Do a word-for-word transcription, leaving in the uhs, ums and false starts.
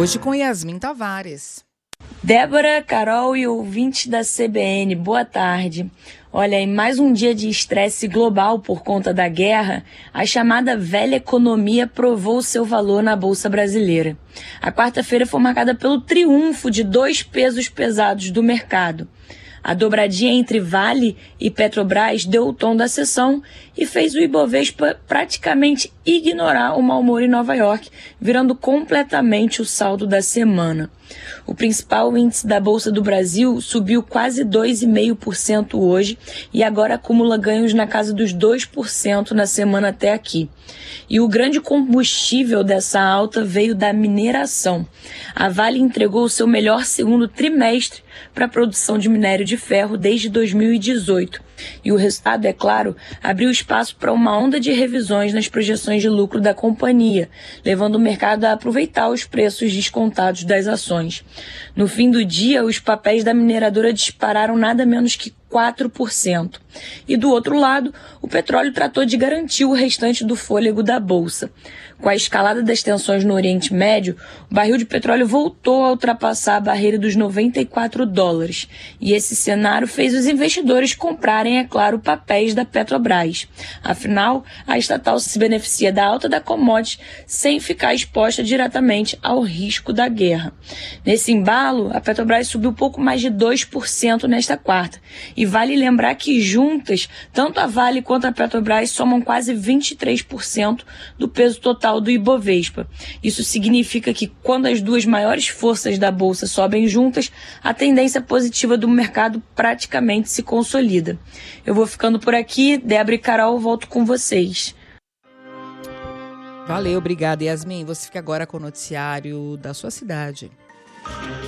Hoje com Yasmin Tavares. Débora, Carol e ouvintes da C B N, boa tarde. Olha, em mais um dia de estresse global por conta da guerra, a chamada velha economia provou seu valor na Bolsa Brasileira. A quarta-feira foi marcada pelo triunfo de dois pesos pesados do mercado. A dobradinha entre Vale e Petrobras deu o tom da sessão e fez o Ibovespa praticamente ignorar o mau humor em Nova York, virando completamente o saldo da semana. O principal índice da Bolsa do Brasil subiu quase dois vírgula cinco por cento hoje e agora acumula ganhos na casa dos dois por cento na semana até aqui. E o grande combustível dessa alta veio da mineração. A Vale entregou o seu melhor segundo trimestre para a produção de minério de ferro desde dois mil e dezoito. E o resultado, é claro, abriu espaço para uma onda de revisões nas projeções de lucro da companhia, levando o mercado a aproveitar os preços descontados das ações. No fim do dia, os papéis da mineradora dispararam nada menos que quatro por cento. E do outro lado, o petróleo tratou de garantir o restante do fôlego da Bolsa. Com a escalada das tensões no Oriente Médio, o barril de petróleo voltou a ultrapassar a barreira dos noventa e quatro dólares. E esse cenário fez os investidores comprarem, é claro, papéis da Petrobras. Afinal, a estatal se beneficia da alta da commodity sem ficar exposta diretamente ao risco da guerra. Nesse embalo, a Petrobras subiu pouco mais de dois por cento nesta quarta. E vale lembrar que juntas, tanto a Vale quanto a Petrobras somam quase vinte e três por cento do peso total do Ibovespa. Isso significa que quando as duas maiores forças da Bolsa sobem juntas, a tendência positiva do mercado praticamente se consolida. Eu vou ficando por aqui. Débora e Carol, volto com vocês. Valeu, obrigada, Yasmin. Você fica agora com o noticiário da sua cidade.